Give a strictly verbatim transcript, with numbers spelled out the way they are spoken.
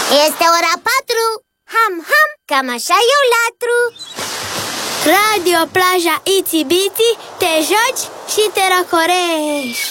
Este ora patru. Ham, ham, cam așa eu latru. Radio Plaja Itsy Bitsy, te joci și te răcorești.